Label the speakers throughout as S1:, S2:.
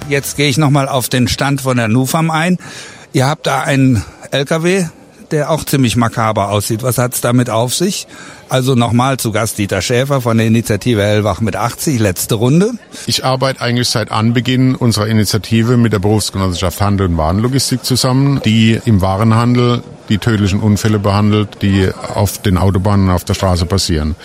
S1: Jetzt gehe ich nochmal auf den Stand von der NuFam ein. Ihr habt da einen LKW, der auch ziemlich makaber aussieht. Was hat's damit auf sich? Also nochmal zu Gast Dieter Schäfer von der Initiative Hellwach mit 80, letzte Runde.
S2: Ich arbeite eigentlich seit Anbeginn unserer Initiative mit der Berufsgenossenschaft Handel und Warenlogistik zusammen, die im Warenhandel die tödlichen Unfälle behandelt, die auf den Autobahnen und auf der Straße passieren.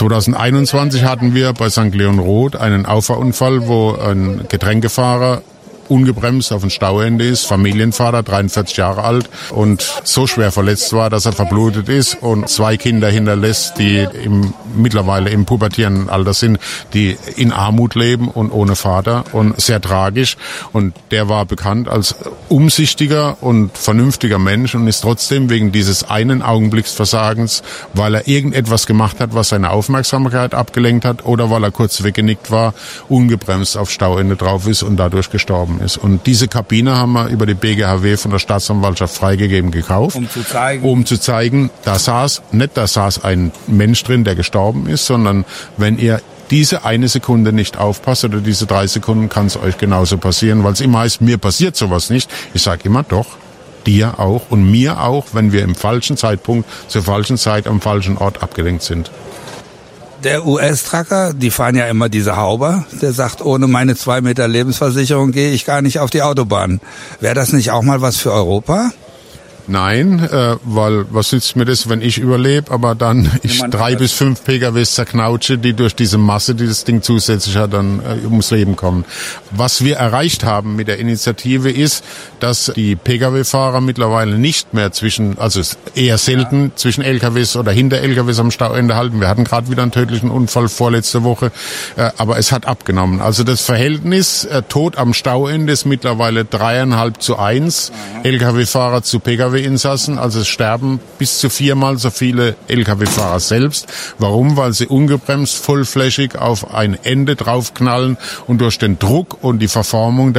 S2: 2021 hatten wir bei St. Leon Roth einen Auffahrunfall, wo ein Getränkefahrer ungebremst auf ein Stauende ist, Familienvater, 43 Jahre alt und so schwer verletzt war, dass er verblutet ist und 2 Kinder hinterlässt, die mittlerweile im pubertierenden Alter sind, die in Armut leben und ohne Vater und sehr tragisch. Und der war bekannt als umsichtiger und vernünftiger Mensch und ist trotzdem wegen dieses einen Augenblicksversagens, weil er irgendetwas gemacht hat, was seine Aufmerksamkeit abgelenkt hat oder weil er kurz weggenickt war, ungebremst auf Stauende drauf ist und dadurch gestorben ist. Und diese Kabine haben wir über die BGHW von der Staatsanwaltschaft freigegeben gekauft, um zu zeigen, da saß ein Mensch drin, der gestorben ist, sondern wenn ihr diese eine Sekunde nicht aufpasst oder diese 3 Sekunden, kann es euch genauso passieren, weil es immer heißt, mir passiert sowas nicht. Ich sage immer doch, dir auch und mir auch, wenn wir im falschen Zeitpunkt, zur falschen Zeit, am falschen Ort abgelenkt sind.
S1: Der US-Trucker, die fahren ja immer diese Hauber, der sagt, ohne meine 2 Meter Lebensversicherung gehe ich gar nicht auf die Autobahn. Wäre das nicht auch mal was für Europa?
S2: Nein, weil was nützt mir das, wenn ich überlebe, aber dann 3 bis 5 PKWs zerknautsche, die durch diese Masse, die das Ding zusätzlich hat, dann ums Leben kommen. Was wir erreicht haben mit der Initiative ist, dass die PKW-Fahrer mittlerweile nicht mehr eher selten zwischen LKWs oder hinter LKWs am Stauende halten. Wir hatten gerade wieder einen tödlichen Unfall vorletzte Woche, aber es hat abgenommen. Also das Verhältnis Tod am Stauende ist mittlerweile 3,5:1, LKW-Fahrer zu PKW-Insassen, also es sterben bis zu 4-mal so viele Lkw-Fahrer selbst. Warum? Weil sie ungebremst vollflächig auf ein Ende draufknallen und durch den Druck und die Verformung